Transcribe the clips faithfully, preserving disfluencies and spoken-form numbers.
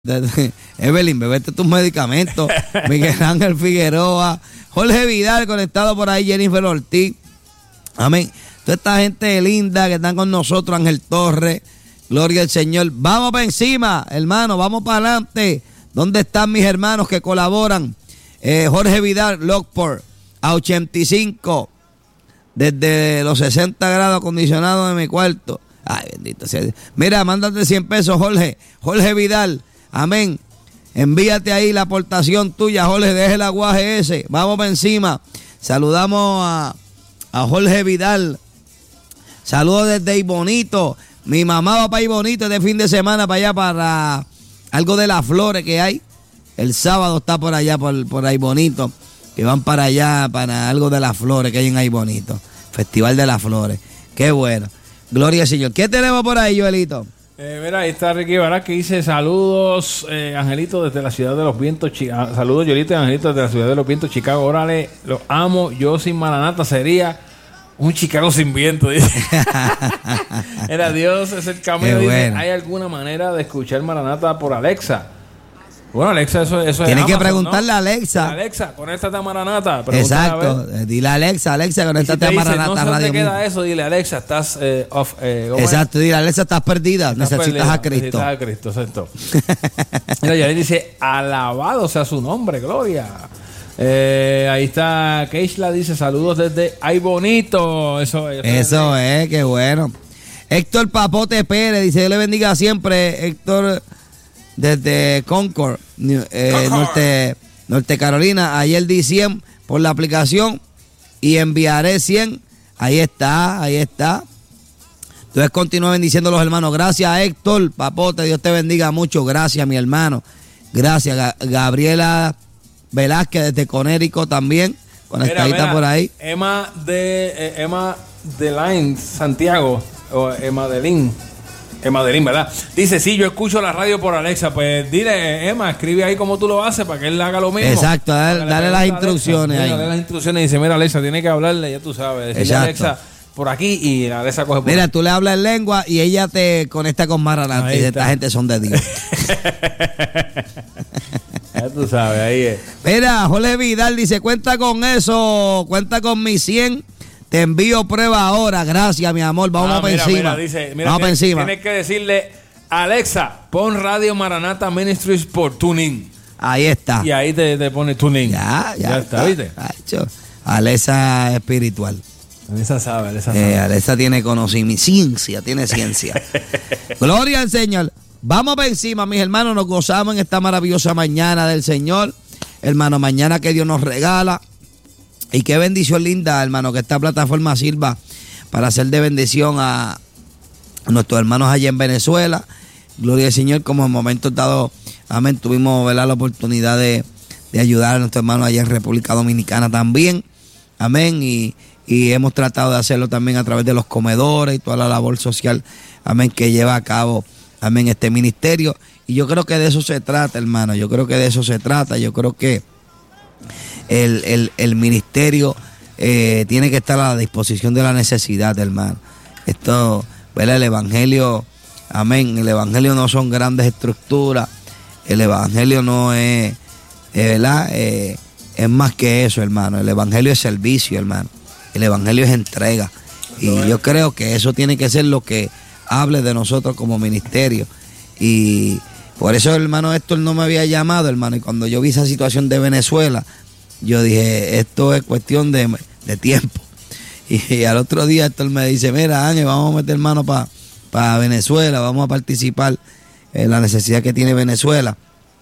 Evelyn, bebete tus medicamentos. Miguel Ángel Figueroa, Jorge Vidal conectado por ahí, Jennifer Ortiz. Amén. Toda esta gente linda que están con nosotros, Ángel Torres, gloria al Señor. Vamos para encima, hermano, vamos para adelante. ¿Dónde están mis hermanos que colaboran? Eh, Jorge Vidal, Lockport, a ochenta y cinco, desde los sesenta grados acondicionados de mi cuarto. Ay, bendito sea Dios. Mira, mándate cien pesos, Jorge. Jorge Vidal, amén. Envíate ahí la aportación tuya, Jorge, deje el aguaje ese. Vamos para encima. Saludamos a, a Jorge Vidal. Saludos desde Ibonito. Mi mamá va para Ibonito este fin de semana para allá, para algo de las flores que hay. El sábado está por allá, por, por ahí bonito, que van para allá, para algo de las flores que hay en ahí bonito. Festival de las Flores. Qué bueno. Gloria al Señor. ¿Qué tenemos por ahí, Joelito? Eh, mira, ahí está Ricky Bará que dice saludos, eh, Angelito, desde la ciudad de los vientos. Chi- ah, saludos, Joelito y Angelito, desde la ciudad de los vientos, Chicago. Órale, los amo. Yo sin Maranata sería un Chicago sin viento, dice. Era Dios, es el camino. Dice, bueno. ¿Hay alguna manera de escuchar Maranata por Alexa? Bueno, Alexa, eso, eso es Tienes que Amazon, preguntarle, ¿no? a Alexa. Alexa, conéctate a Maranata. Exacto. A dile a Alexa, Alexa, conéctate si a Maranata dice, no Radio. ¿Dónde queda eso? Dile, Alexa, estás eh, off. Eh, exacto, dile, Alexa, estás perdida. Estás necesitas perdida, a Cristo. Necesitas a Cristo, exacto. Mira, ya le dice, alabado sea su nombre, gloria. Eh, ahí está Keishla, dice, saludos desde Ay Bonito. Eso, eso, eso es, qué bueno. Héctor Papote Pérez dice, Dios le bendiga siempre, Héctor, desde Concord, eh, Concord. Norte, Norte Carolina. Ayer di cien por la aplicación y enviaré cien. Ahí está, ahí está. Entonces continúa bendiciendo a los hermanos. Gracias, Héctor Papote, Dios te bendiga mucho. Gracias, mi hermano. Gracias, Ga- Gabriela Velázquez desde Conérico también, conectadita por ahí. Emma de eh, Emma de Line Santiago, o Emma de Lin, Emma de Lin, ¿verdad? Dice, sí, yo escucho la radio por Alexa. Pues dile, Emma, escribe ahí como tú lo haces para que él haga lo mismo. Exacto, dale, dale las instrucciones ahí. Dale las instrucciones y dice, mira, Alexa, tiene que hablarle, ya tú sabes. Decirle a Alexa por aquí y la Alexa coge por Mira, aquí. tú le hablas en lengua y ella te conecta con Maranata. Y esta gente son de Dios. Ya tú sabes, ahí es. Mira, Jorge Vidal dice, cuenta con eso, cuenta con mi cien, te envío prueba ahora, gracias mi amor, vamos ah, para mira, encima. Mira, dice, mira, vamos para encima. Tienes que decirle, Alexa, pon Radio Maranata Ministries por TuneIn. Ahí está. Y ahí te, te pone TuneIn. Ya, ya, ya está, ¿viste? Hecho. Alexa espiritual. Alexa sabe, Alexa eh, sabe. Alexa tiene conocimiento, ciencia, tiene ciencia. Gloria al Señor. Vamos para encima, mis hermanos, nos gozamos en esta maravillosa mañana del Señor. Hermano, mañana que Dios nos regala. Y qué bendición linda, hermano, que esta plataforma sirva para hacer de bendición a nuestros hermanos allá en Venezuela. Gloria al Señor, como en momentos dados, amén, tuvimos, ¿verdad?, la oportunidad de, de ayudar a nuestros hermanos allá en República Dominicana también. Amén, y, y hemos tratado de hacerlo también a través de los comedores y toda la labor social, amén, que lleva a cabo, amén, este ministerio. Y yo creo que de eso se trata, hermano, yo creo que de eso se trata, yo creo que el, el, el ministerio eh, tiene que estar a la disposición de la necesidad, hermano. Esto, ¿verdad? El evangelio, amén, el evangelio no son grandes estructuras, el evangelio no es, eh, ¿verdad? Eh, es más que eso, hermano. El evangelio es servicio, hermano. El evangelio es entrega. Y yo creo que eso tiene que ser lo que hable de nosotros como ministerio. Y por eso, hermano, Héctor no me había llamado, hermano. Y cuando yo vi esa situación de Venezuela, yo dije, esto es cuestión de, de tiempo. Y, y al otro día Héctor me dice, mira, Ángel, vamos a meter mano para pa Venezuela, vamos a participar en la necesidad que tiene Venezuela.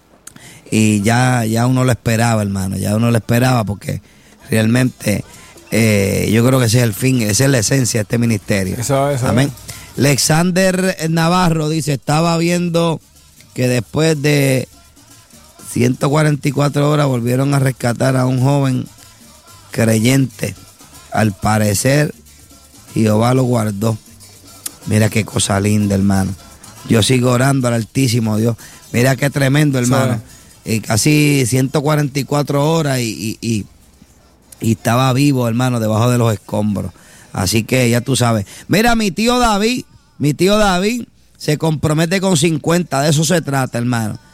Y ya, ya uno lo esperaba, hermano, ya uno lo esperaba porque realmente eh, yo creo que ese es el fin, esa es la esencia de este ministerio. Eso, eso, amén. Alexander Navarro dice, estaba viendo que después de ciento cuarenta y cuatro horas volvieron a rescatar a un joven creyente. Al parecer, Jehová lo guardó. Mira qué cosa linda, hermano. Yo sigo orando al Altísimo Dios. Mira qué tremendo, hermano. Y casi ciento cuarenta y cuatro horas y, y, y, y estaba vivo, hermano, debajo de los escombros. Así que ya tú sabes. Mira, mi tío David, mi tío David se compromete con cincuenta, de eso se trata, hermano.